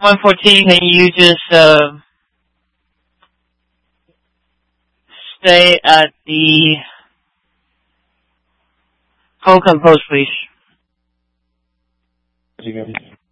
114, can you just stay at the Holcomb post, please?